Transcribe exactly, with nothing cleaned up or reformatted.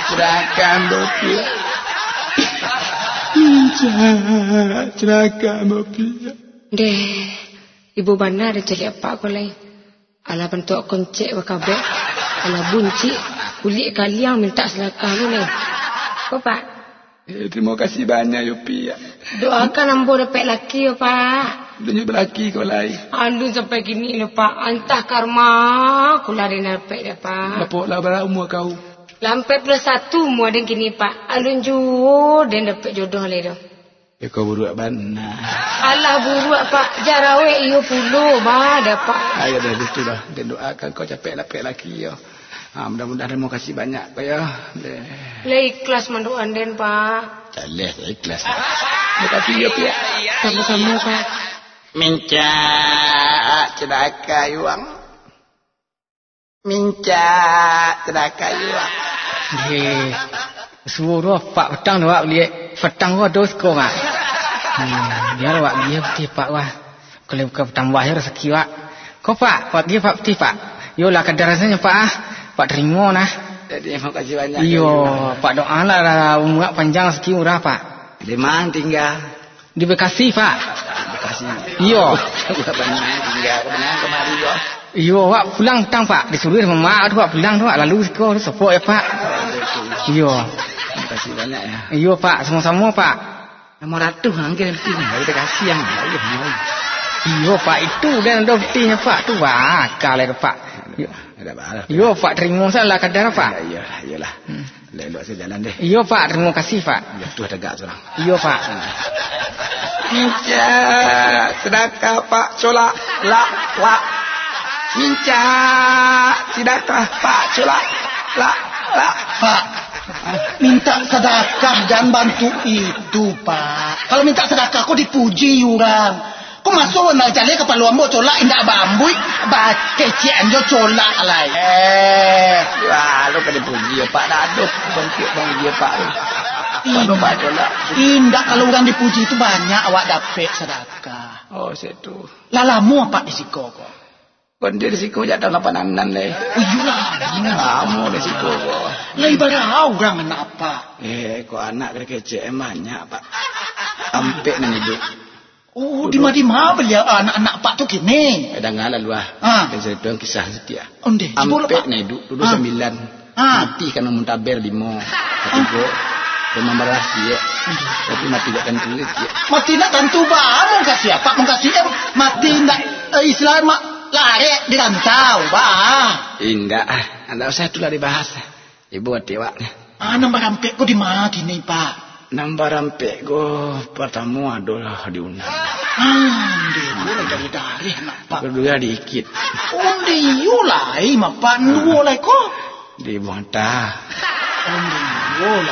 Serahkan bopi. Minca, serahkan bopi. Deh, ibu bana ada cari apa kau lain? Ala bentuk koncek wakabe, ala bunci, kulit kaliang minta selakah lu lain. Kau pak? Eh, terima kasih banyak Yopi. Doakan ambo dapat laki ya pak. Dunia berlaki kau lain. Aduh sampai gini lah pak. Antah karma, aku lari dapat dah pak. Lepuklah berapa umur kau? Lampai plus satu umur dan kini pak. Alun juo dan dapat jodoh lah dah. Ya kau buruak benar. Alah buruak pak. Jarawe iyo puluh bah dapat. Ayo dah itu dah. Dan doakan kau capek dapat laki ya. Ha, mudah-mudahan terima kasih banyak pak ya. Le ikhlas manduan den pak. Jalah saya ikhlas. Terima kasih ya pak. Sama-sama pak. Minca cedaka yuang. Minca cedaka yuang. Hei, suruh pak petang dah wak lihat petang wak dos kau mak. Hmm, biar wak dia peti pak wah. Kalau bukan petang wah ya rezeki wak. Kau pak, wak dia pak peti pak. Yolah kadar rasanya pak ah. Pak terima nah. Jadi terima kasih banyak. Iyo, pak doa lah umur panjang rezeki murah pak. Di mana tinggal? Di Bekasi pak. Bekasi. Iyo. Bukan banyak tinggal. Benar kemari yo. Iyo, wak pulang tang pak. Disuruh sama mak tu wak pulang tu wak lalu sekolah tu sepok ya pak. Iyo. Terima kasih banyak ya. Iyo pak, sama-sama pak. Nomor ratu angkat nanti. Dari Bekasi yang lalu. Iyo pak itu dan ada buktinya pak tu wak kalau pak. Iyo. Ada apa? Iyo pak terima salah kadar pak. Iya, iyalah. Hmm. Lelok saya jalan deh. Iyo pak, terima kasih pak. Ya tu tegak seorang. Iyo pak. Minca sedekah pak solak la la. Minca sedekah pak solak la la. Pak, minta sedekah dan bantu itu pak. Kalau minta sedekah kok dipuji orang. Kau masuk nak jalan ke palu ambo colak indak bambui, bat kecian jo colak lai. Eh, wah, lu kena puji ya Pak Daduk, bangkit bang dia Pak. Kalau Pak colak. Indak kalau orang dipuji itu banyak awak dapat sedekah. Oh, situ. Lalamu apa risiko kau? Kon dia risiko jatuh lapanan le. Oh, iyalah. Kamu risiko kau. Lah ibarat orang anak apa? Eh, kau anak kecil banyak Pak. Ampek nan hidup. Oh, di mana-mana belia anak-anak pak tu kini. Kadang ngalah luah. Ah. Dan cerita kisah setia. Onde, Ampek ni duduk duduk ah. sembilan. Ah. Mati karena muntaber lima. Ketiga. Rumah merah dia. Tapi mati tak tentu dia. Mati nak tentu bah, mau kasih apa? Mau kasih em mati nak uh, Islam mak lari di rantau bah. Indah. Anda usah itulah dibahas. Ibu hati awak. Ah, nombor rampek kau di mana kini pak? Nambah rampek go pertama adalah diundang. Ah, dia boleh dari dari nak pak. Kedua dikit. Oh, dia lah, mak pak dua lah kau. Di Buanta. Oh, dia lah.